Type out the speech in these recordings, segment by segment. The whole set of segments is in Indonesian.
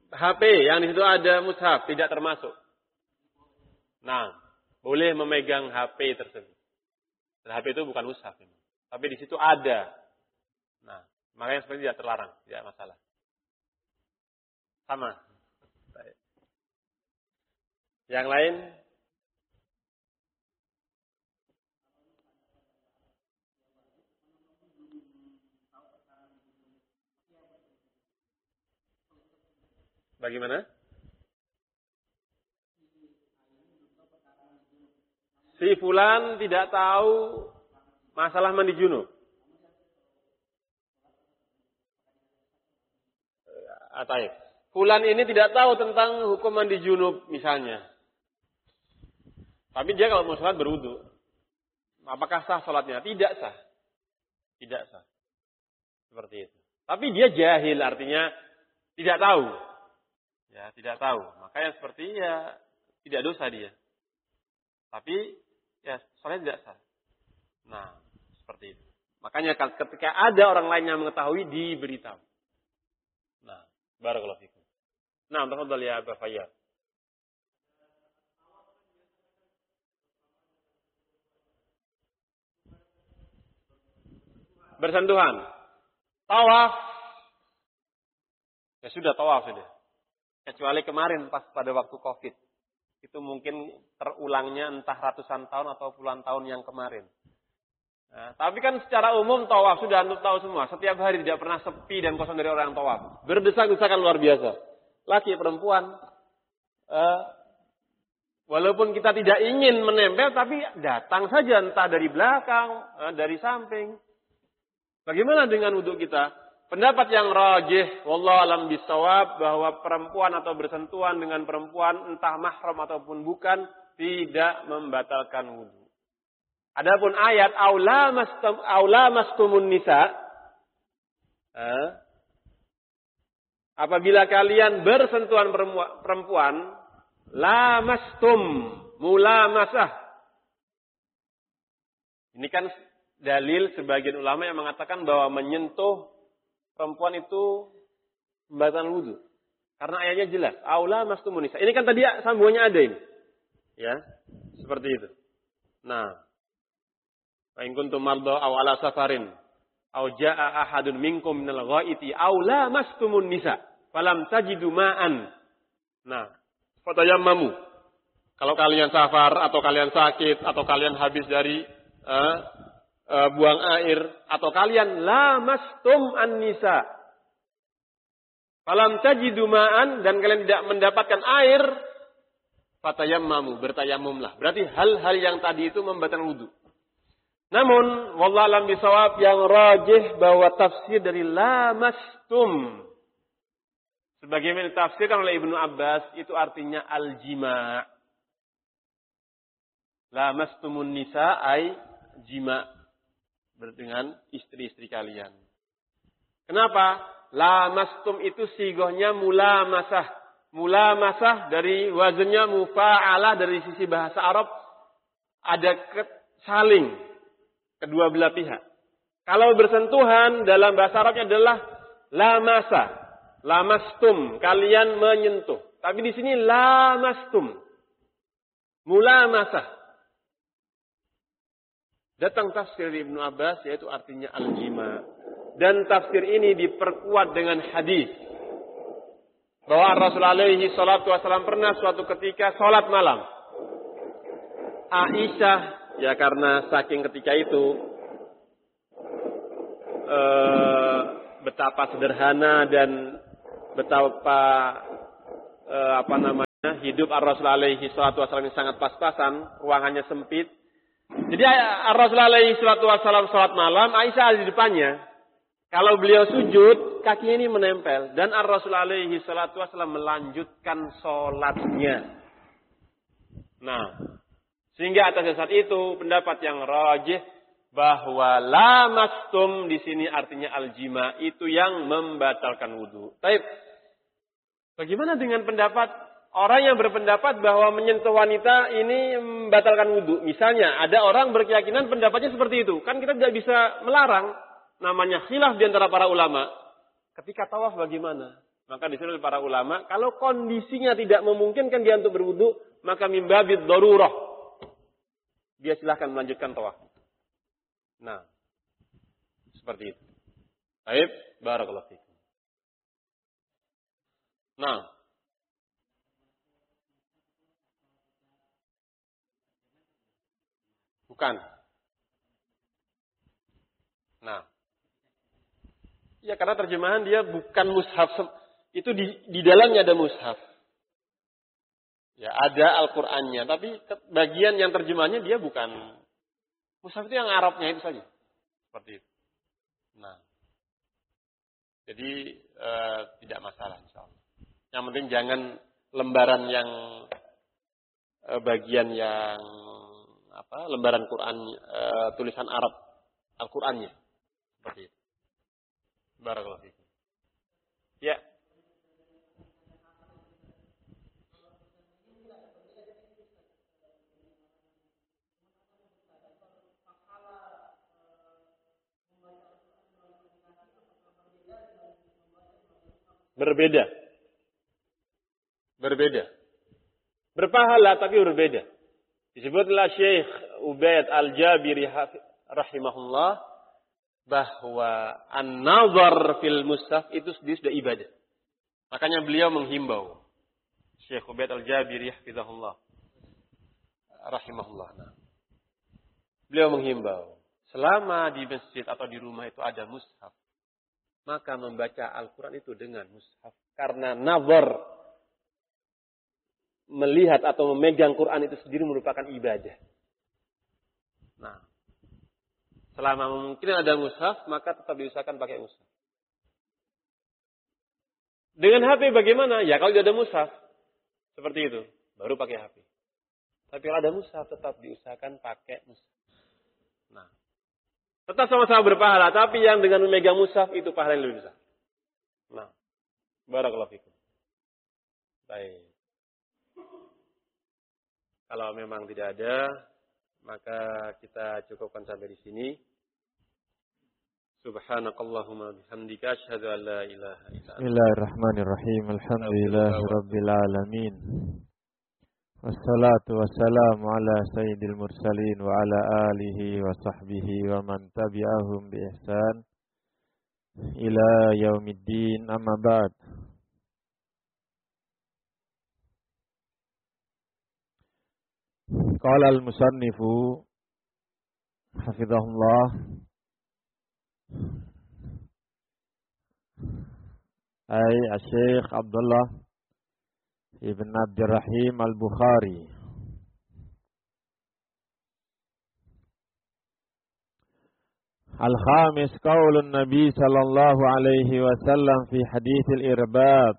HP yang di situ ada mushaf tidak termasuk. Nah, boleh memegang HP tersebut. Dan HP itu bukan mushaf, tapi di situ ada. Nah, makanya seperti tidak terlarang, tidak masalah. Sama. Baik. Yang lain? Bagaimana? Si fulan tidak tahu masalah mandi junub. Ataib. Fulan ini tidak tahu tentang hukum mandi junub misalnya. Tapi dia kalau mau sholat berwudu. Apakah sah sholatnya? Tidak sah. Tidak sah. Seperti itu. Tapi dia jahil, artinya tidak tahu. Ya, tidak tahu. Makanya seperti ya tidak dosa dia. Tapi ya sholatnya tidak sah. Nah, seperti itu. Makanya ketika ada orang lain yang mengetahui, diberitahu. Nah, barakallahu fikum. Nah, tafadhal ya Abu Fayyad. Bersentuhan. Tawaf. Ya sudah tawaf sudah. Kecuali kemarin pas pada waktu Covid. Itu mungkin terulangnya entah ratusan tahun atau puluhan tahun yang kemarin. Nah, tapi kan secara umum tawaf sudah antum tahu semua. Setiap hari tidak pernah sepi dan kosong dari orang yang tawaf. Berdesak-desakan luar biasa. Laki perempuan. Walaupun kita tidak ingin menempel, tapi datang saja entah dari belakang, dari samping. Bagaimana dengan wudhu kita? Pendapat yang rajih, wallahu alam bisawab, bahwa perempuan atau bersentuhan dengan perempuan, entah mahram ataupun bukan, tidak membatalkan wudhu. Adapun ayat aula mastumun nisa, apabila kalian bersentuhan perempuan, lamastum mulamasah. Ini kan dalil sebagian ulama yang mengatakan bahwa menyentuh perempuan itu membatalkan wudhu. Karena ayatnya jelas. Aula mastumun nisa. Ini kan tadi sambungannya ada ini. Ya. Seperti itu. Nah. Fa in kuntum marda aw ala safarin aw jaa ahadun minkum minal ghaiti aula mastumun nisa falam tajidu ma'an. Nah. Fatayammamu. Kalau kalian safar atau kalian sakit atau kalian habis dari buang air atau kalian lamastum an-nisa falam tajidu ma'an dan kalian tidak mendapatkan air fatayammamu, bertayamumlah. Berarti hal-hal yang tadi itu membatalkan wudu. Namun wallahu alam bisawab, yang rajih bahwa tafsir dari lamastum sebagaimana ditafsirkan oleh Ibnu Abbas itu artinya al-jima'. Lamastumun nisa ay jima' dengan istri-istri kalian. Kenapa? Lamastum itu sigohnya mulamasah. Mulamasah dari wazannya mufa'alah, dari sisi bahasa Arab ada saling kedua belah pihak. Kalau bersentuhan dalam bahasa Arabnya adalah lamasa. Lamastum, kalian menyentuh. Tapi di sini lamastum. Mulamasah. Datang tafsir Ibnu Abbas yaitu artinya al-jima. Dan tafsir ini diperkuat dengan hadis bahwa Rasulullah alaihi salatu wasallam pernah suatu ketika sholat malam. Aisyah, ya karena saking ketika itu betapa sederhana dan betapa hidup Rasulullah alaihi salatu wasallam yang sangat pas-pasan, ruangannya sempit. Jadi Rasulullah alaihi salatu wasallam sholat malam, Aisyah ada di depannya. Kalau beliau sujud, kakinya ini menempel. Dan Rasulullah alaihi salatu wasallam melanjutkan sholatnya. Nah, sehingga atas dasar itu pendapat yang rajih bahwa lamastum di sini artinya al-jima, itu yang membatalkan wudu. Baik. Bagaimana dengan pendapat orang yang berpendapat bahwa menyentuh wanita ini membatalkan wudu? Misalnya, ada orang berkeyakinan pendapatnya seperti itu. Kan kita tidak bisa melarang. Namanya khilaf di antara para ulama. Ketika tawaf bagaimana? Maka disuruh oleh para ulama, kalau kondisinya tidak memungkinkan dia untuk berwudu, maka min babid darurah. Dia silahkan melanjutkan tawaf. Nah, seperti itu. Baik, barakallahu fikum. Nah, bukan. Nah, ya karena terjemahan dia bukan mushaf. Itu di dalamnya ada mushaf. Ya, ada Al-Qur'annya, tapi bagian yang terjemahannya dia bukan. Mushaf itu yang Arabnya itu saja. Seperti itu. Nah, jadi tidak masalah insyaallah. Yang penting jangan lembaran yang bagian yang lembaran Quran tulisan Arab Al-Qur'annya. Seperti itu. Barakallahu fikum. Ya. Berbeda. Berpahala tapi berbeda. Disebutlah Syekh Ubaid Al-Jabiri rahimahullah bahwa an-nazar fil mushaf itu sendiri sudah ibadah. Makanya beliau menghimbau. Syekh Ubaid Al-Jabiri rahimahullah. Nah, beliau menghimbau, selama di masjid atau di rumah itu ada mushaf, maka membaca Al-Quran itu dengan mushaf. Karena nazar, melihat atau memegang Quran itu sendiri merupakan ibadah. Nah, selama mungkin ada mushaf, maka tetap diusahakan pakai mushaf. Dengan HP bagaimana? Ya kalau tidak ada mushaf, seperti itu, baru pakai HP. Tapi kalau ada mushaf, tetap diusahakan pakai mushaf. Nah, tetap sama-sama berpahala, tapi yang dengan memegang mushaf itu pahala yang lebih besar. Nah, barakallahu fikum. Baik. Kalau memang tidak ada, maka kita cukupkan sampai di sini. Subhanakallahumma bihamdika asyhadu an la ilaha illa anta. Bismillahirrahmanirrahim. Alhamdulillahirabbil alamin. Wassalatu wassalamu ala sayyidil mursalin wa ala alihi wa sahbihi wa man tabi'ahum bi ihsan ila yaumiddin, amma ba'd. Qala al-musannifu hafizahullah ay Syekh Abdullah Ibn Abdurrahim Al-Bukhari Al-khamis qaulun Nabi sallallahu alaihi wasallam fi haditsil irbad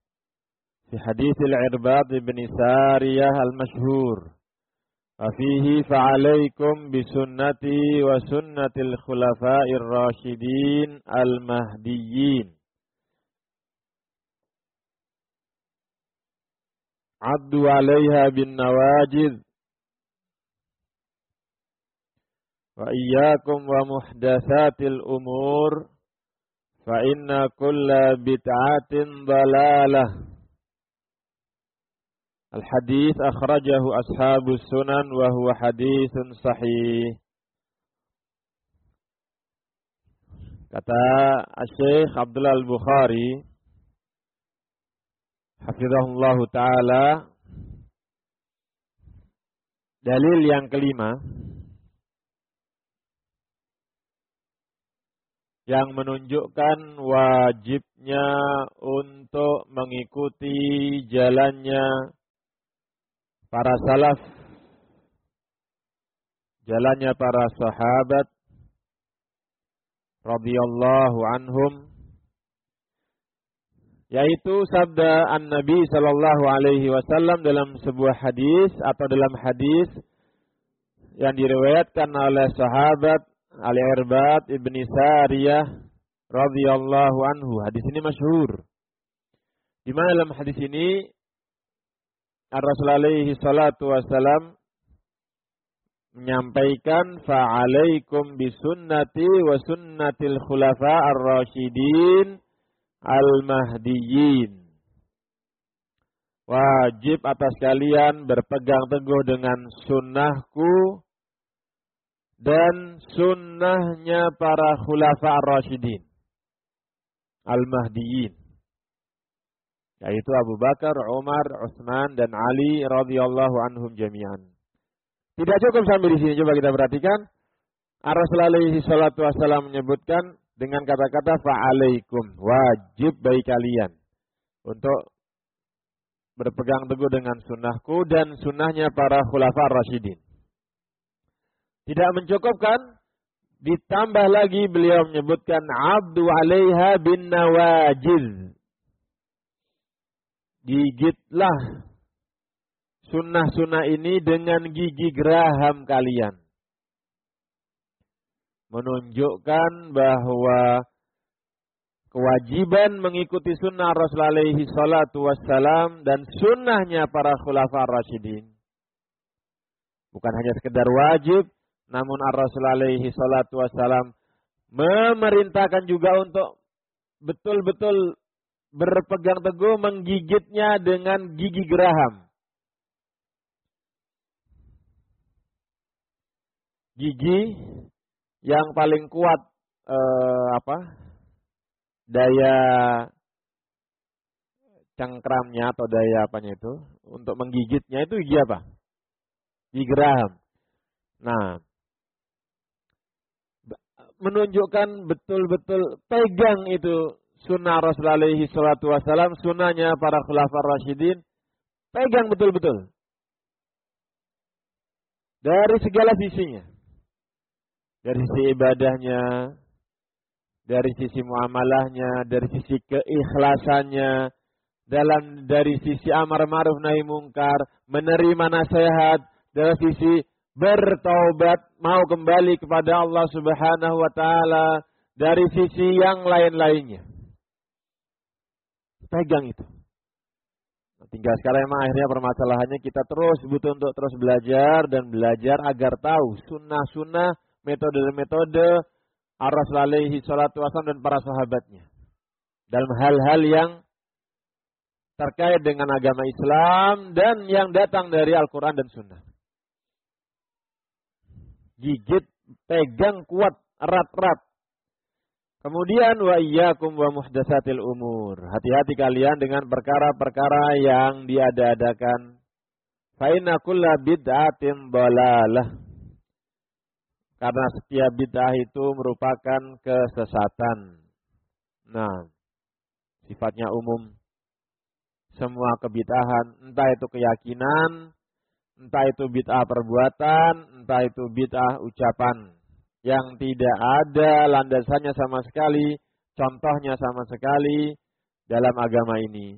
ibn Sariyah al-masyhur wa fihi fa'alaikum bisunnati wa sunnatil khulafa'ir rasyidin al-mahdiyyin addu 'alaiha bin nawajid wa iyyakum wa muhdatsatil umur fa inna kulla bid'atin dhalalah. Al-hadits akhrajahu ashabus sunan wa huwa haditsun sahih. Kata Syekh Abdullah Al-Bukhari hafizahullahu taala, dalil yang kelima yang menunjukkan wajibnya untuk mengikuti jalannya para salaf, jalannya para sahabat radhiyallahu anhum, yaitu sabda An-Nabi sallallahu alaihi wasallam dalam sebuah hadis atau dalam hadis yang diriwayatkan oleh sahabat Al-Irbad ibn Sariyah radhiyallahu anhu. Hadis ini masyhur. Di mana dalam hadis ini Ar-Rasul alaihi salatu wasalam menyampaikan fa'alaikum bisunnati wa sunnatil khulafa ar-rasyidin al-mahdiyyin. Wajib atas kalian berpegang teguh dengan sunnahku dan sunnahnya para khulafa ar-rasyidin al-mahdiyyin, yaitu Abu Bakar, Umar, Utsman dan Ali radhiyallahu anhum jami'an. Tidak cukup sampai di sini, coba kita perhatikan. Rasulullah alaihi salatu wasallam menyebutkan dengan kata-kata fa'alaikum, wajib bagi kalian untuk berpegang teguh dengan sunnahku dan sunnahnya para khulafa ar-rasyidin. Tidak mencukupkan, ditambah lagi beliau menyebutkan abdu 'alaiha bin nawajiz. Gigitlah sunnah-sunnah ini dengan gigi geraham kalian. Menunjukkan bahwa kewajiban mengikuti sunnah Rasulullah alaihi salatu wassalam dan sunnahnya para khulafa ar-rasyidin bukan hanya sekedar wajib, namun Rasulullah alaihi salatu wassalam memerintahkan juga untuk betul-betul berpegang teguh menggigitnya dengan gigi geraham. Gigi yang paling kuat daya cengkramnya atau daya apanya itu untuk menggigitnya itu gigi apa? Gigi geraham. Nah, menunjukkan betul-betul pegang itu sunnah Rasulullah alaihi salatu wassalam, sunnahnya para khulafa rasyidin, pegang betul-betul. Dari segala sisinya. Dari sisi ibadahnya, dari sisi muamalahnya, dari sisi keikhlasannya, dari sisi amar ma'ruf nahi mungkar, menerima nasihat, dari sisi bertaubat, mau kembali kepada Allah Subhanahu wa taala, dari sisi yang lain-lainnya. Pegang itu. Tinggal sekarang memang akhirnya permasalahannya kita terus butuh untuk terus belajar dan belajar agar tahu sunnah-sunnah, metode-metode Rasulullah alaihi salatu wasallam dan para sahabatnya dalam hal-hal yang terkait dengan agama Islam dan yang datang dari Al-Quran dan Sunnah. Gigit, pegang kuat, erat-erat. Kemudian wa iyyakum wa muhdatsatil umur. Hati-hati kalian dengan perkara-perkara yang diada-adakan. Fa inna kulla bid'atin dhalalah. Karena setiap bid'ah itu merupakan kesesatan. Nah, sifatnya umum. Semua kebid'ahan, entah itu keyakinan, entah itu bid'ah perbuatan, entah itu bid'ah ucapan. Yang tidak ada landasannya sama sekali, contohnya sama sekali dalam agama ini.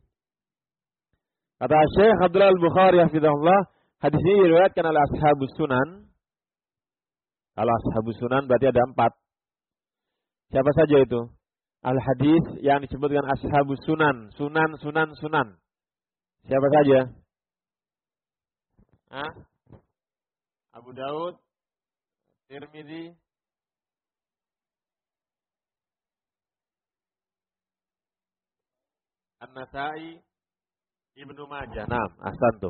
Kata Syekh Abdullah Al-Bukhari hafizahullah, hadis ini diriwayatkan oleh Ashabus Sunan. Kalau Ashabus Sunan berarti ada 4. Siapa saja itu? Al-hadis yang disebutkan Ashabus Sunan, Sunan. Siapa saja? Abu Daud, Tirmidzi, An-Nasa'i, Ibnu Majah. Naam, ahsantum.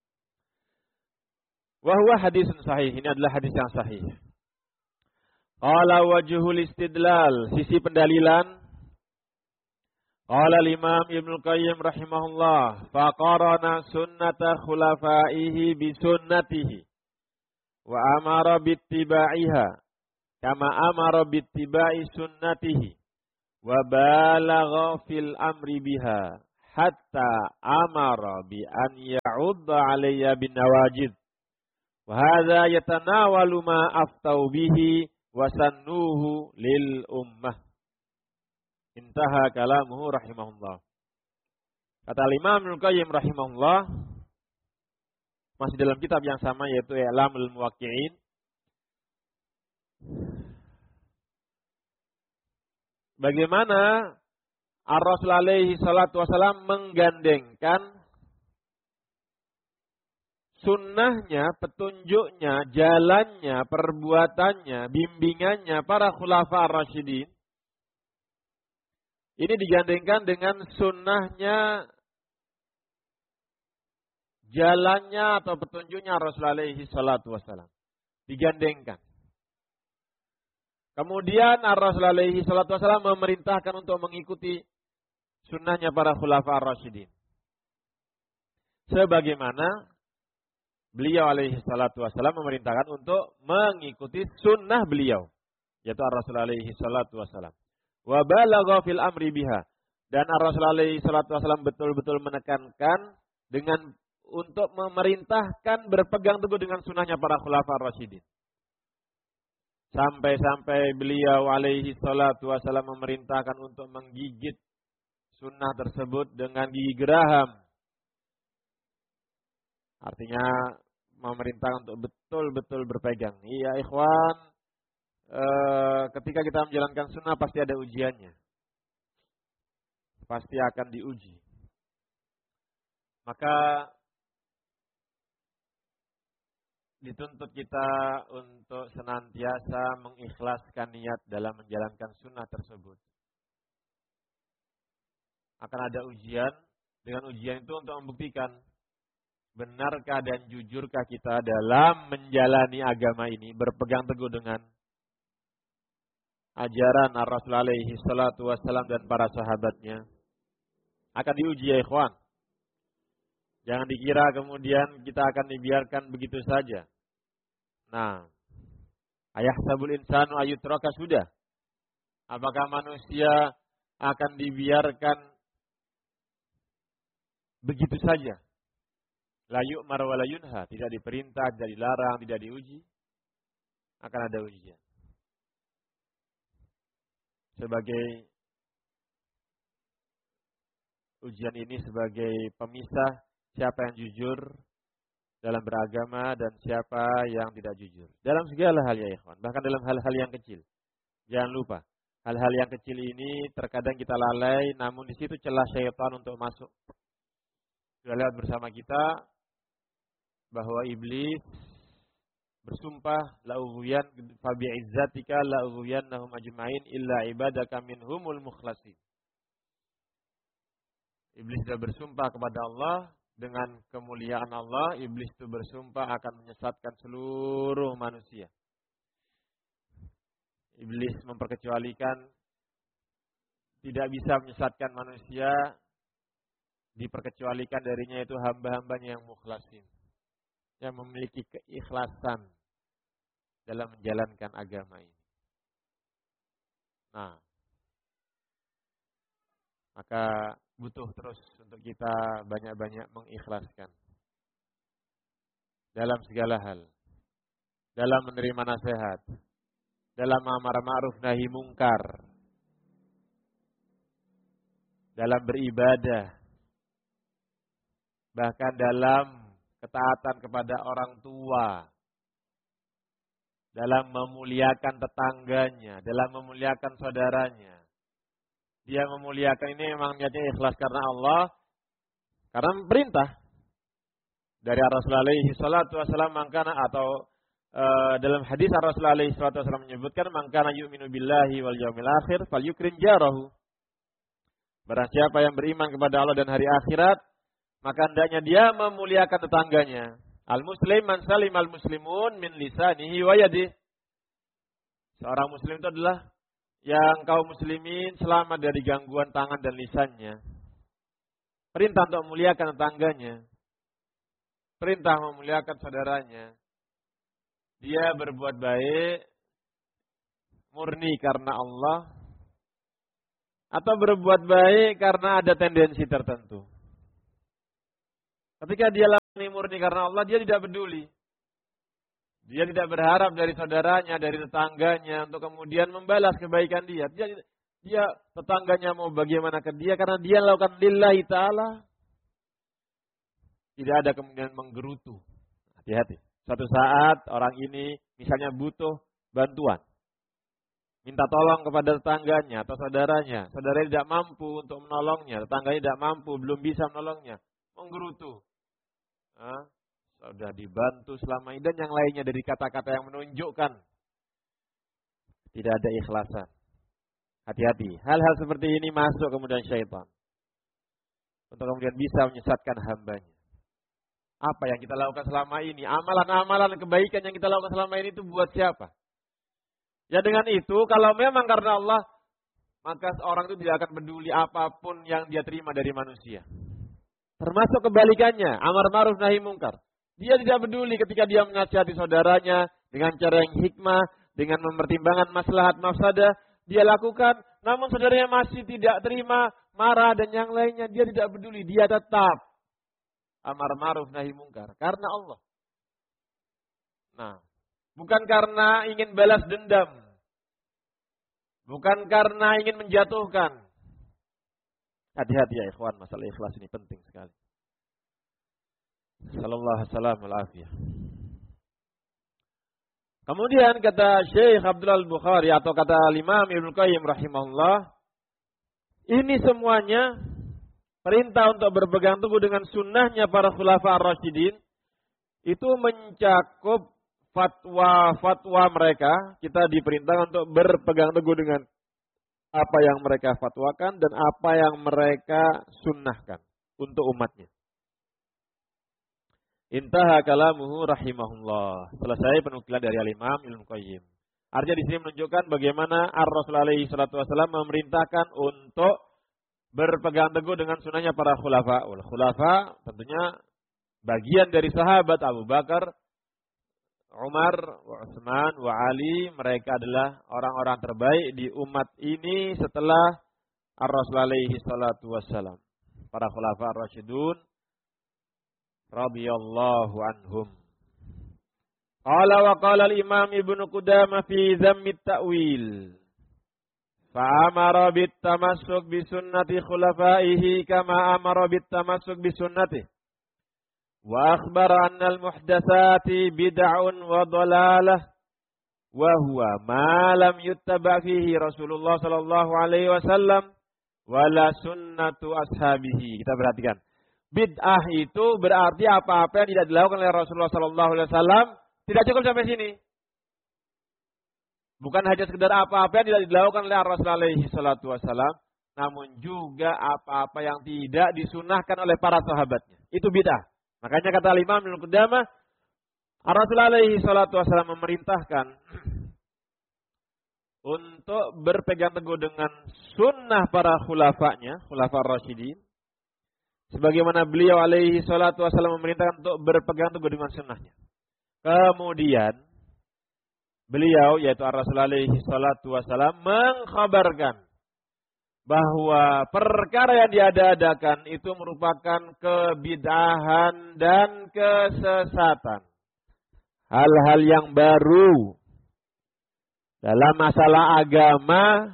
Wa huwa hadisun sahih. Ini adalah hadis yang sahih. Qala wajhul istidlal, sisi pendalilan. Qala al-Imam Ibnu Qayyim rahimahullah, faqarana sunnata khulafaihi bi sunnatihi wa amara bittiba'iha kama amara bittiba'i sunnatihi wa balagha fil amri biha hatta amara bi an ya'udda 'alayya bin nawajid wa hadza yatanawalu ma aftau bihi wa sannuhu lil ummah. Intaha kalamuhu rahimahullah. Kata Imam Ibnu Qayyim rahimahullah masih dalam kitab yang sama yaitu I'lamul Muwaqqi'in. Bagaimana Ar-Rasul alaihi salatu wasallam menggandengkan sunnahnya, petunjuknya, jalannya, perbuatannya, bimbingannya para khulafa ar-rasyidin Ini digandengkan dengan sunnahnya, jalannya atau petunjuknya Rasulullah alaihi salatu wassalam. Digandengkan. Kemudian Rasulullah alaihi salatu wassalam memerintahkan untuk mengikuti sunnahnya para khulafa ar-rasyidin. Sebagaimana beliau alaihi salatu wassalam memerintahkan untuk mengikuti sunnah beliau, yaitu Rasulullah alaihi salatu wassalam. Wa balagha fil amri biha. Dan Rasulullah alaihi salatu wassalam betul-betul menekankan dengan untuk memerintahkan berpegang teguh dengan sunnahnya para khulafa ar-rasyidin. Sampai-sampai beliau alaihi salatu wassalam memerintahkan untuk menggigit sunnah tersebut dengan gigi geraham. Artinya memerintahkan untuk betul-betul berpegang. Iya ikhwan, ketika kita menjalankan sunnah pasti ada ujiannya. Pasti akan diuji. Maka dituntut kita untuk senantiasa mengikhlaskan niat dalam menjalankan sunnah tersebut. Akan ada ujian, dengan ujian itu untuk membuktikan benarkah dan jujurkah kita dalam menjalani agama ini, berpegang teguh dengan ajaran Rasulullah alaihi salatu wassalam dan para sahabatnya. Akan diuji ya ikhwan. Jangan dikira kemudian kita akan dibiarkan begitu saja. Nah, ayahsabul insanu ayyutraka sudah. Apakah manusia akan dibiarkan begitu saja? La yu'mar wa la yunha, tidak diperintah, tidak dilarang, tidak diuji. Akan ada ujian. Sebagai ujian ini sebagai pemisah siapa yang jujur dalam beragama dan siapa yang tidak jujur. Dalam segala hal ya ikhwan, bahkan dalam hal-hal yang kecil. Jangan lupa, hal-hal yang kecil ini terkadang kita lalai, namun di situ celah syaitan untuk masuk. Sudah lihat bersama kita bahwa iblis bersumpah la'ughwiyan fa bi'izzatika la'ughwiyannahum ajma'in illa ibadaka minhumul mukhlasin. Iblis sudah bersumpah kepada Allah, dengan kemuliaan Allah, iblis itu bersumpah akan menyesatkan seluruh manusia. Iblis memperkecualikan, tidak bisa menyesatkan manusia, diperkecualikan darinya itu hamba-hambanya yang mukhlasin, yang memiliki keikhlasan dalam menjalankan agama ini. Nah, maka butuh terus untuk kita banyak-banyak mengikhlaskan dalam segala hal, dalam menerima nasihat, dalam amar ma'ruf nahi mungkar, dalam beribadah, bahkan dalam ketaatan kepada orang tua, dalam memuliakan tetangganya, dalam memuliakan saudaranya. Dia memuliakan ini memang niatnya ikhlas karena Allah, karena perintah dari Rasulullah alaihi salatu wasallam, mangkana atau dalam hadis Rasulullah alaihi salatu wasallam menyebutkan mangkana yu'minu billahi wal yaumil akhir falyukrim jarahu. Barang siapa yang beriman kepada Allah dan hari akhirat, maka hendaknya dia memuliakan tetangganya. Al-muslim man salim al-muslimun min lisanihi wa yadihi. Seorang muslim itu adalah yang kaum muslimin selamat dari gangguan tangan dan lisannya. Perintah untuk memuliakan tetangganya. Perintah memuliakan saudaranya. Dia berbuat baik murni karena Allah, atau berbuat baik karena ada tendensi tertentu. Ketika dia lakukan murni karena Allah, dia tidak peduli. Dia tidak berharap dari saudaranya, dari tetangganya untuk kemudian membalas kebaikan dia. Dia tetangganya mau bagaimana ke dia karena dia lakukan lillahi ta'ala. Tidak ada kemudian menggerutu. Hati-hati. Suatu saat orang ini misalnya butuh bantuan. Minta tolong kepada tetangganya atau saudaranya. Saudaranya tidak mampu untuk menolongnya. Tetangganya tidak mampu, belum bisa menolongnya. Menggerutu. Sudah dibantu selama ini dan yang lainnya dari kata-kata yang menunjukkan tidak ada ikhlasan. Hati-hati. Hal-hal seperti ini masuk kemudian syaitan. Untuk kemudian bisa menyesatkan hambanya. Apa yang kita lakukan selama ini? Amalan-amalan kebaikan yang kita lakukan selama ini itu buat siapa? Ya dengan itu, kalau memang karena Allah, maka seorang itu tidak akan peduli apapun yang dia terima dari manusia. Termasuk kebalikannya, amar ma'ruf nahi mungkar. Dia tidak peduli ketika dia menasihati saudaranya dengan cara yang hikmah, dengan mempertimbangkan maslahat mafsadah, dia lakukan, namun saudaranya masih tidak terima, marah dan yang lainnya, dia tidak peduli, dia tetap amar ma'ruf nahi mungkar karena Allah. Nah, bukan karena ingin balas dendam, bukan karena ingin menjatuhkan. Hati-hati ya ikhwan, masalah ikhlas ini penting sekali. Sallallahu alaihi wasallam. Kemudian kata Syekh Abdul Bukhari atau kata Imam Ibnu Qayyim rahimahullah, ini semuanya perintah untuk berpegang teguh dengan sunnahnya para khulafa ar-rasyidin itu mencakup fatwa-fatwa mereka. Kita diperintah untuk berpegang teguh dengan apa yang mereka fatwakan dan apa yang mereka sunnahkan untuk umatnya. Intaha kalamuhu rahimahullah. Selesai penukilan dari Al-Imam Ibnu Qayyim. Artinya di sini menunjukkan bagaimana Ar-Rasul alaihi salatu wasallam memerintahkan untuk berpegang teguh dengan sunnahnya para khulafa. Khulafa tentunya bagian dari sahabat Abu Bakar, Umar, Utsman, wa Ali. Mereka adalah orang-orang terbaik di umat ini setelah Ar-Rasul alaihi salatu wasallam. Para khulafa ar-rasyidun radhiyallahu anhum. Qala wa qala al-Imam Ibnu Qudamah fi Dhammi at-Ta'wil. Fa'amara bit-tamassuk bi sunnati khulafaihi kama amara bit-tamassuk bi sunnatihi. Wa akhbara anna al-muhdatsati bid'un wa dhalalah wa huwa ma lam yuttaba fihi Rasulullah sallallahu alaihi wasallam wala sunnatu ashabihi. Kita perhatikan. Bid'ah itu berarti apa-apa yang tidak dilakukan oleh Rasulullah sallallahu alaihi wasallam. Tidak cukup sampai sini. Bukan hanya sekedar apa-apa yang tidak dilakukan oleh Rasulullah alaihi salatu wasallam, namun juga apa-apa yang tidak disunahkan oleh para sahabatnya. Itu bid'ah. Makanya kata Imam Ibnu Qudamah, Rasulullah alaihi salatu wasallam memerintahkan untuk berpegang teguh dengan sunnah para khulafanya, khulafa ar-rasyidin. Sebagaimana beliau alaihi salatu wasallam memerintahkan untuk berpegang teguh dengan sunnahnya. Kemudian beliau yaitu Rasulullah alaihi salatu wasallam mengkhabarkan bahwa perkara yang diada-adakan itu merupakan kebid'ahan dan kesesatan. Hal-hal yang baru dalam masalah agama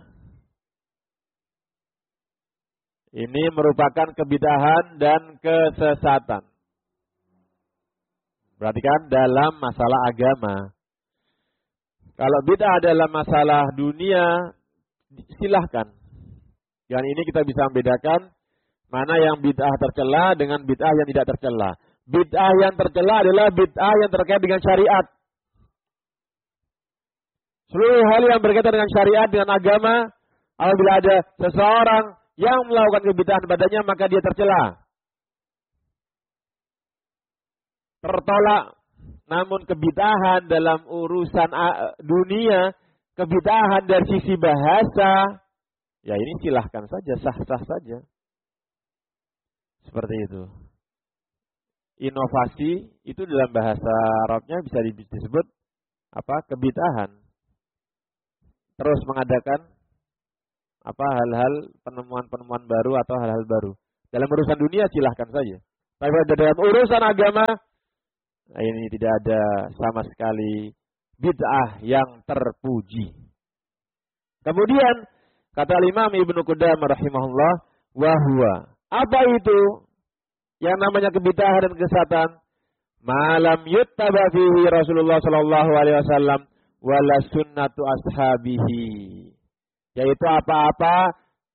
ini merupakan kebid'ahan dan kesesatan. Perhatikan dalam masalah agama. Kalau bid'ah dalam masalah dunia, silahkan. Yang ini kita bisa membedakan mana yang bid'ah tercela dengan bid'ah yang tidak tercela. Bid'ah yang tercela adalah bid'ah yang terkait dengan syariat. Seluruh hal yang berkaitan dengan syariat, dengan agama, apabila ada seseorang yang melakukan kebid'ahan padanya, maka dia tercela. Tertolak. Namun kebid'ahan dalam urusan dunia, kebid'ahan dari sisi bahasa, ya ini silahkan saja, sah-sah saja. Seperti itu. Inovasi itu dalam bahasa Arabnya bisa disebut apa? Kebid'ahan. Terus mengadakan hal-hal penemuan-penemuan baru atau hal-hal baru. Dalam urusan dunia silahkan saja. Tapi dalam urusan agama, ini tidak ada sama sekali bid'ah yang terpuji. Kemudian kata Imam Ibnu Qudamah rahimahullah, wahwa. Apa itu yang namanya kebid'ahan dan kesesatan? Malam yuttaba fihi Rasulullah sallallahu alaihi wasallam wala sunnatu ashabihi. Yaitu apa-apa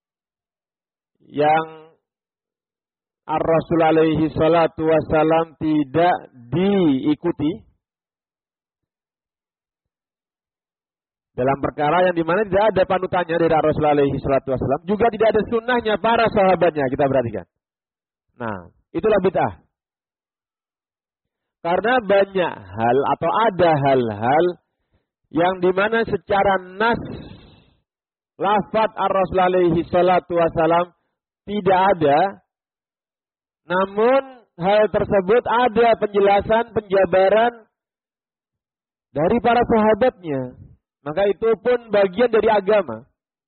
yang Ar-Rasul alaihi salatu wasallam tidak diikuti dalam perkara yang dimana tidak ada panutannya dari Rasulullah SAW, juga tidak ada sunnahnya para sahabatnya, kita perhatikan. Nah, itulah bid'ah. Karena banyak hal atau ada hal-hal yang dimana secara nas lafaz Rasulullah SAW tidak ada, namun hal tersebut ada penjelasan, penjabaran dari para sahabatnya. Maka itu pun bagian dari agama.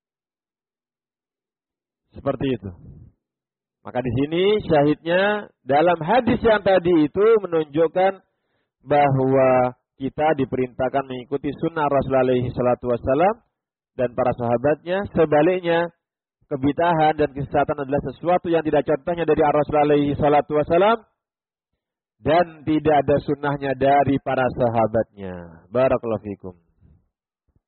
Seperti itu. Maka di sini syahidnya dalam hadis yang tadi itu menunjukkan bahwa kita diperintahkan mengikuti sunnah Rasulullah SAW dan para sahabatnya. Sebaliknya, kebid'ahan dan kesesatan adalah sesuatu yang tidak contohnya dari Rasulullah SAW dan tidak ada sunnahnya dari para sahabatnya. Barakallahu fikum.